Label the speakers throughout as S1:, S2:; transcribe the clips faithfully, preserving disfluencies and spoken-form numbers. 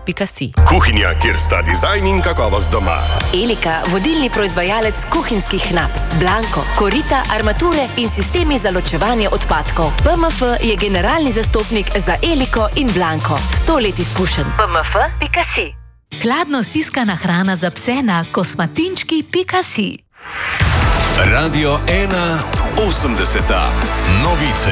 S1: pika si.
S2: Kuhinja, kjer sta dizajn in kakovost doma.
S3: Elika, vodilni proizvajalec kuhinjskih nap. Blanko, korita, armature in sistemi za ločevanje odpadkov. P M F je generalni zastopnik za Eliko in Blanko. Sto let izkušenj. P M F pika si.
S4: Hladno stiskana hrana za pse na kosmatinčki pika si.
S2: Radio ena osemdeseta. Novice.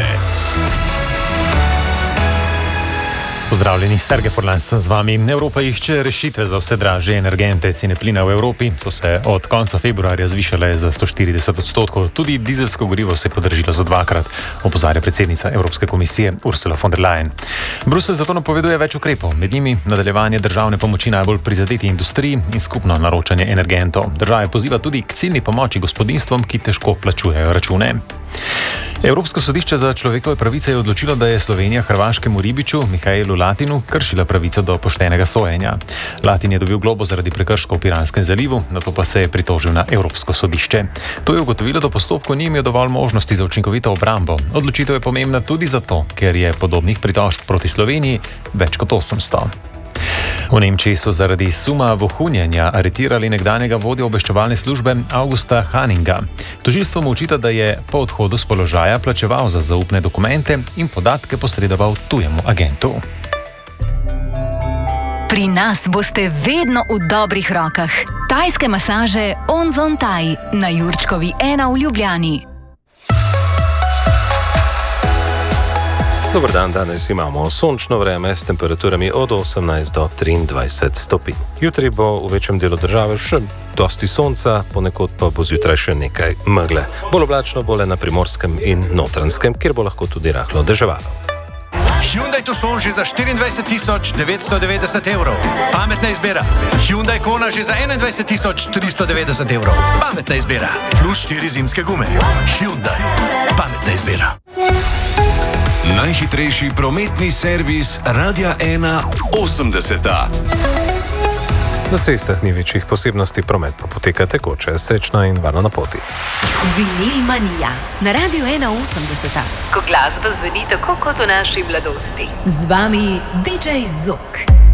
S5: Pozdravljeni, Sergej Forlan sem z vami. Evropa išče rešitve za vse dražje energente. Cene plina v Evropi so se od konca februarja zvišale za sto štirideset odstotkov. Tudi dizelsko gorivo se je podražilo za dvakrat, opozarja predsednica Evropske komisije Ursula von der Leyen. Bruselj zato napoveduje več ukrepov, med njimi nadaljevanje državne pomoči najbolj prizadeti industriji in skupno naročanje energentov. Država poziva tudi k ciljni pomoči gospodinjstvom, ki težko plačujejo račune. Evropsko sodišče za človekove pravice je odločilo, da je Slovenija hrvaškemu ribiču Mihajlu Latinu kršila pravico do poštenega sojenja. Latin je dobil globo zaradi prekrškov v Piranskem zalivu, nato pa se je pritožil na Evropsko sodišče. To je ugotovilo, da v postopku ni imel dovolj možnosti za učinkovito obrambo. Odločitev je pomembna tudi zato, ker je podobnih pritožb proti Sloveniji več kot osemsto. V Nemčiji so zaradi suma vohunjenja aretirali nekdanjega vodjo obveščevalne službe Augusta Hanninga. Tožilstvo mu očita, da je po odhodu s položaja plačeval za zaupne dokumente in podatke posredoval tujemu agentu.
S6: Pri nas boste vedno v dobrih rokah. Tajske masaže Onzon Thai na Jurčkovi ena v Ljubljani.
S7: Dobar dan, danes imamo sončno vreme s temperaturami od osemnajst do triindvajset stopinj. Jutri bo v večjem delu države še dosti sonca, ponekod pa bo zjutraj še nekaj megle. Bolj oblačno bo le na Primorskem in Notranjskem, kjer bo lahko tudi rahlo deževalo.
S8: Hyundai Tucson že za štiriindvajset tisoč devetsto devetdeset evrov. Pametna izbira. Hyundai Kona že za enaindvajset tisoč tristo devetdeset evrov. Pametna izbira. Plus štiri zimske gume. Hyundai. Pametna izbira.
S2: Najhitrejši prometni servis Radia ena osemdeseta.
S7: Na cestah ni večjih posebnosti, promet pa poteka tekoče, srečno in varno na poti.
S3: Vinil manija na Radio ena osemdeseta. Ko glasba zveni tako kot v naši mladosti.
S4: Z vami D J Zok.